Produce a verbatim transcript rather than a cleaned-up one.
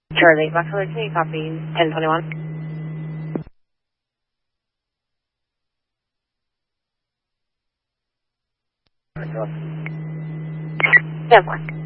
Charlie, Boxer, can you copy ten twenty-one? ten one.